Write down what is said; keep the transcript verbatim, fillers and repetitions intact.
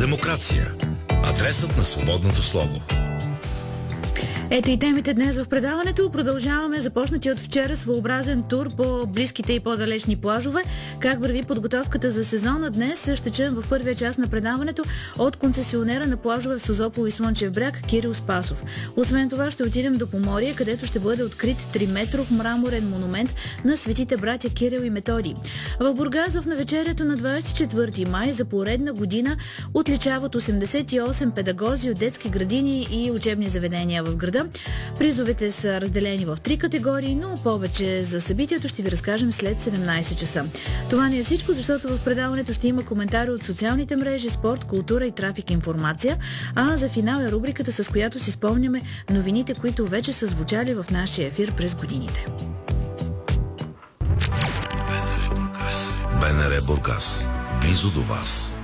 Демокрация. Адресът на свободното слово. Ето и темите днес в предаването. Продължаваме започнати от вчера своеобразен тур по близките и по-далечни плажове. Как върви подготовката за сезона днес ще чуем в първия част на предаването от концесионера на плажове в Созопол и Слънчев бряг Кирил Спасов. Освен това ще отидем до Поморие, където ще бъде открит триметров мраморен монумент на светите братя Кирил и Методий. В Бургас в навечерието на двадесет и четвърти май за поредна година отличават осемдесет и осем педагози от детски градини и учебни заведения в града. Призовете са разделени в три категории, но повече за събитието ще ви разкажем след седемнадесет часа. Това не е всичко, защото в предаването ще има коментари от социалните мрежи, спорт, култура и трафик информация, а за финал е рубриката, с която си спомняме новините, които вече са звучали в нашия ефир през годините. БНР Бургас. Близо до вас.